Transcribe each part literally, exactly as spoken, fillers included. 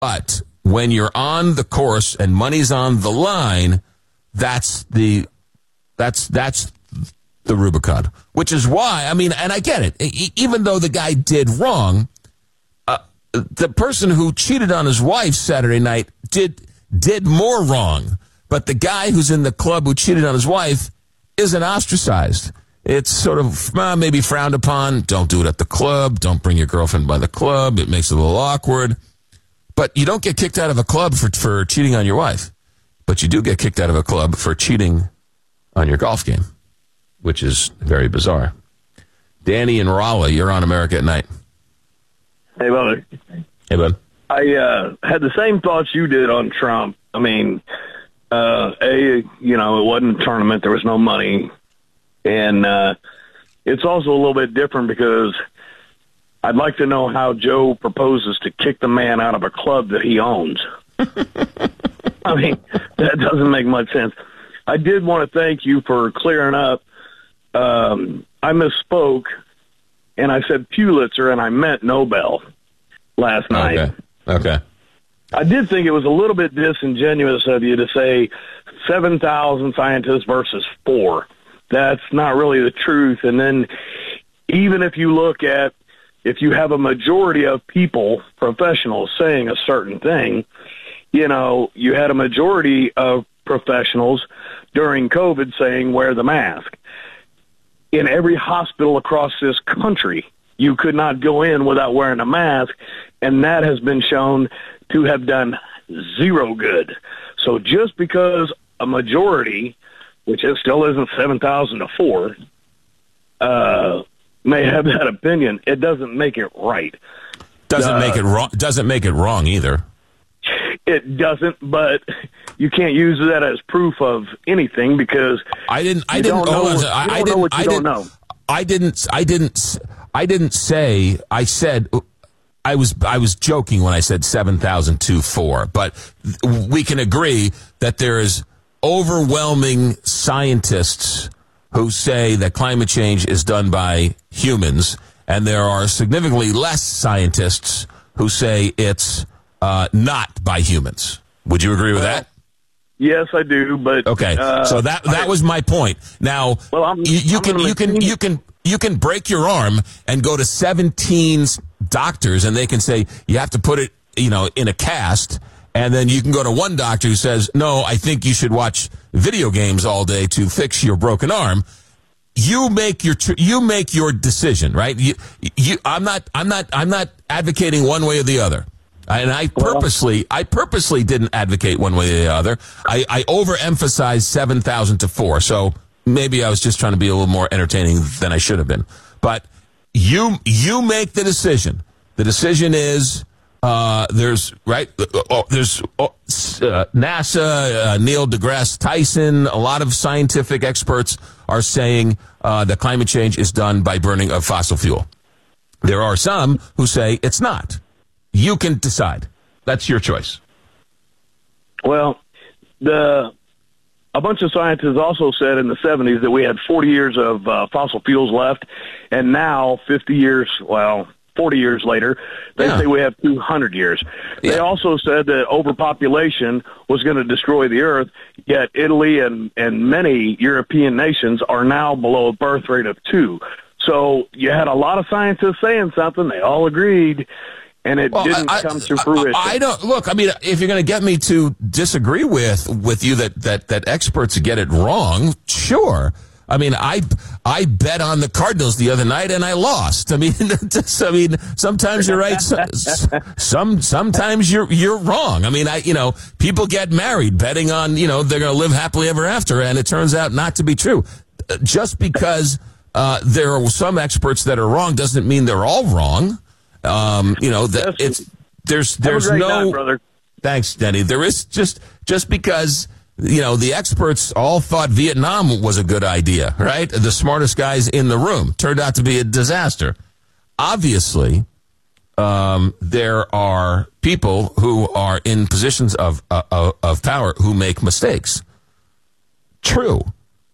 But when you're on the course and money's on the line, that's the that's that's the Rubicon. Which is why, I mean, and I get it. E- even though the guy did wrong, uh, the person who cheated on his wife Saturday night did did more wrong. But the guy who's in the club who cheated on his wife isn't ostracized. It's sort of uh, maybe frowned upon. Don't do it at the club. Don't bring your girlfriend by the club. It makes it a little awkward. But you don't get kicked out of a club for, for cheating on your wife. But you do get kicked out of a club for cheating on your golf game, which is very bizarre. Danny in Raleigh, you're on America at Night. Hey, brother. Hey, bud. I uh, had the same thoughts you did on Trump. I mean, uh, A, you know, it wasn't a tournament. There was no money. And uh, it's also a little bit different because I'd like to know how Joe proposes to kick the man out of a club that he owns. I mean, that doesn't make much sense. I did want to thank you for clearing up. Um, I misspoke, and I said Pulitzer, and I meant Nobel last night. Okay. Okay. I did think it was a little bit disingenuous of you to say seven thousand scientists versus four. That's not really the truth. And then even if you look at, if you have a majority of people, professionals, saying a certain thing, you know, you had a majority of professionals during COVID saying wear the mask. In every hospital across this country, you could not go in without wearing a mask, and that has been shown to have done zero good. So just because a majority, which it still isn't seven thousand to four, uh, may have that opinion, it doesn't make it right. Doesn't uh, make it wrong. Doesn't make it wrong either. It doesn't, but you can't use that as proof of anything because I didn't. I you didn't. don't know, Hold on, you I, don't I know didn't. what you I don't didn't. know. I didn't. I didn't. I didn't say. I said. I was. I was joking when I said seven thousand to four. But we can agree that there is overwhelming scientists who say that climate change is done by humans, and there are significantly less scientists who say it's uh, not by humans. Would you agree with that? Yes, I do. But okay, uh, so that that was my point. Now, well, I'm, you, you I'm can you can you can you can break your arm and go to seventeen doctors, and they can say you have to put it, you know, in a cast. And then you can go to one doctor who says, no, I think you should watch video games all day to fix your broken arm. You make your you make your decision, right? You, you, I'm not I'm not I'm not advocating one way or the other. And I purposely I purposely didn't advocate one way or the other. I, I overemphasized seven thousand to four. So maybe I was just trying to be a little more entertaining than I should have been. But you you make the decision. The decision is Uh, there's right. Uh, there's uh, NASA, uh, Neil deGrasse Tyson. A lot of scientific experts are saying uh, that climate change is done by burning of fossil fuel. There are some who say it's not. You can decide. That's your choice. Well, the a bunch of scientists also said in the seventies that we had forty years of uh, fossil fuels left, and now fifty years. Well. forty years later, they yeah. say we have two hundred years. Yeah. They also said that overpopulation was going to destroy the earth, yet Italy and, and many European nations are now below a birth rate of two. So you had a lot of scientists saying something. They all agreed, and it well, didn't I, come to fruition. I, I don't look. I mean, if you're going to get me to disagree with with you that, that, that experts get it wrong, sure. I mean, I I bet on the Cardinals the other night and I lost. I mean, just, I mean, sometimes you're right. Some sometimes you're you're wrong. I mean, I you know, people get married betting on, you know, they're going to live happily ever after, and it turns out not to be true. Just because uh, there are some experts that are wrong doesn't mean they're all wrong. Um, you know, that it's there's there's Have a great no. night, brother. Thanks, Denny. There is just just because. You know, the experts all thought Vietnam was a good idea, right? The smartest guys in the room. Turned out to be a disaster. Obviously, um, there are people who are in positions of, uh, of power who make mistakes. True.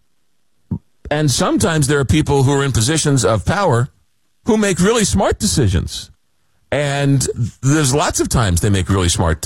And sometimes there are people who are in positions of power who make really smart decisions. And there's lots of times they make really smart